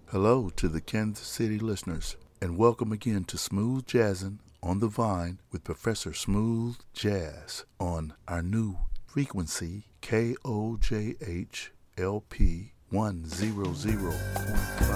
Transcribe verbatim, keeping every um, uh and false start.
Hello to the Kansas City listeners, and welcome again to Smooth Jazzin' on the Vine with Professor Smooth Jazz on our new frequency, K O J H L P one hundred point five.